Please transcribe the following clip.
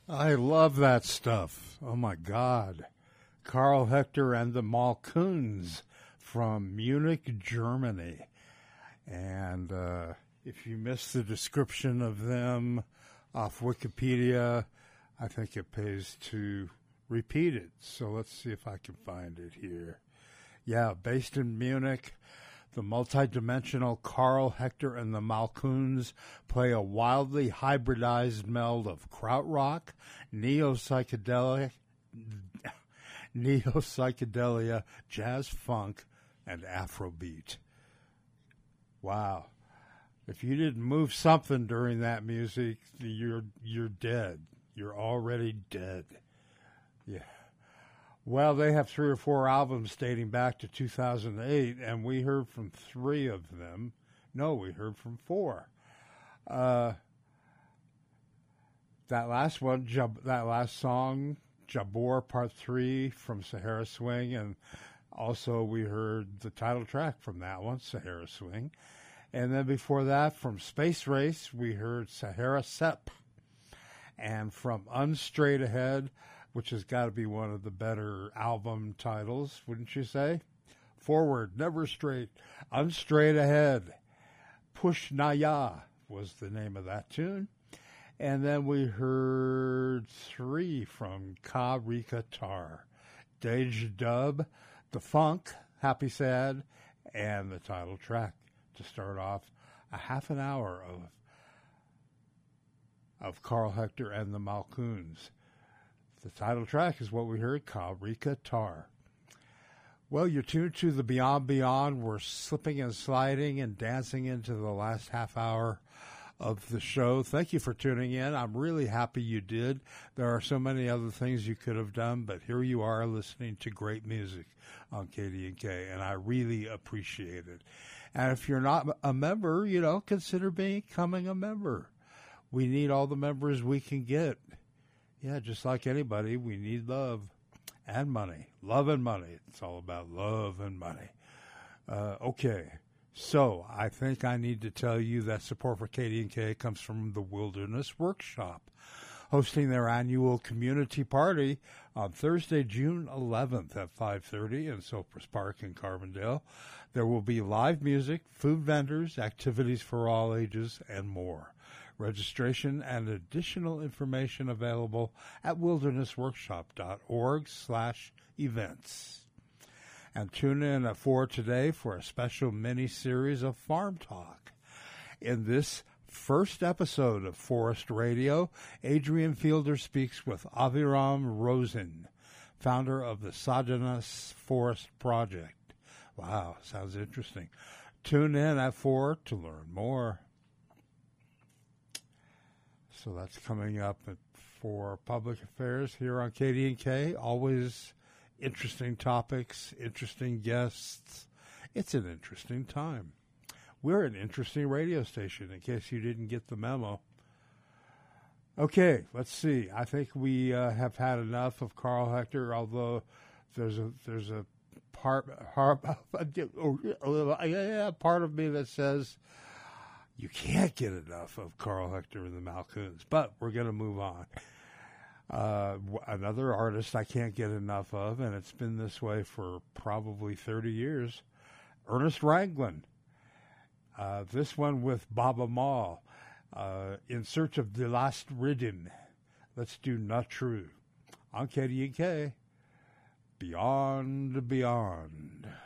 I love that stuff. Oh my God. Carl Hector and the Malkuhns from Munich, Germany. And if you missed the description of them off Wikipedia, I think it pays to repeat it. So let's see if I can find it here. Yeah, based in Munich, the multidimensional Carl Hector and the Malkuhns play a wildly hybridized meld of krautrock, neo-psychedelia, jazz funk, and Afrobeat. Wow. If you didn't move something during that music, you're dead. You're already dead. Yeah. Well, they have 3 or 4 albums dating back to 2008, and we heard from 3 of them. No, we heard from 4. That last one, that last song, Jabor Part 3 from Sahara Swing, and also we heard the title track from that one, Sahara Swing. And then before that, from Space Race, we heard Sahara Sep. And from Unstraight Ahead, which has got to be one of the better album titles, wouldn't you say? Forward, Never Straight, Unstraight Ahead. Push Naya was the name of that tune. And then we heard 3 from Ka Rika Tar, Dej Dub, The Funk, Happy Sad, and the title track to start off a half an hour of Carl Hector and the Malkuhns. The title track is what we heard, Ka Rika Tar. Well, you're tuned to the Beyond Beyond. We're slipping and sliding and dancing into the last half hour of the show. Thank you for tuning in. I'm really happy you did. There are so many other things you could have done, but here you are listening to great music on KDNK, and I really appreciate it. And if you're not a member, consider becoming a member. We need all the members we can get. Yeah, just like anybody, we need love and money. Love and money. It's all about love and money. Okay, so I think I need to tell you that support for KDNK comes from the Wilderness Workshop, hosting their annual community party on Thursday, June 11th at 5:30 in Cypress Park in Carbondale. There will be live music, food vendors, activities for all ages, and more. Registration and additional information available at wildernessworkshop.org/events. And tune in at 4 today for a special mini-series of Farm Talk. In this first episode of Forest Radio, Adrian Fielder speaks with Aviram Rosen, founder of the Sadhana Forest Project. Wow, sounds interesting. Tune in at 4 to learn more. So that's coming up for Public Affairs here on KDNK. Always interesting topics, interesting guests. It's an interesting time. We're an interesting radio station, in case you didn't get the memo. Okay, let's see. I think we have had enough of Carl Hector, although there's a part of me that says you can't get enough of Carl Hector and the Malkuhns, but we're going to move on. Another artist I can't get enough of, and it's been this way for probably 30 years, Ernest Ranglin. This one with Baba Mal, In Search of the Last Rhythm. Let's do Not True on KDNK. Beyond Beyond.